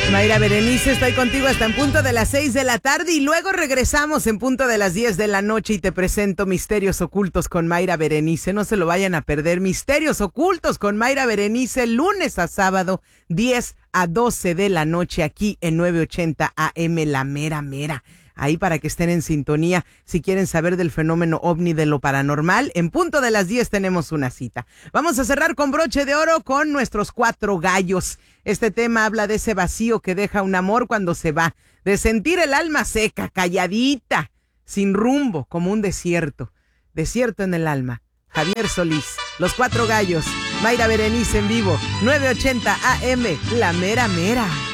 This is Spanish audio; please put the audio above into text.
Mayra Berenice, estoy contigo hasta en punto de las 6 de la tarde y luego regresamos en punto de las 10 de la noche y te presento Misterios Ocultos con Mayra Berenice. No se lo vayan a perder. Misterios Ocultos con Mayra Berenice, lunes a sábado, 10 a 12 de la noche aquí en 980 AM, La Mera Mera. Ahí para que estén en sintonía si quieren saber del fenómeno ovni, de lo paranormal. En punto de las 10 tenemos una cita. Vamos a cerrar con broche de oro con nuestros 4 gallos. Este tema habla de ese vacío que deja un amor cuando se va, de sentir el alma seca, calladita, sin rumbo, como un desierto. Desierto en el alma. Javier Solís, los 4 gallos, Mayra Berenice en vivo, 980 AM, La Mera Mera.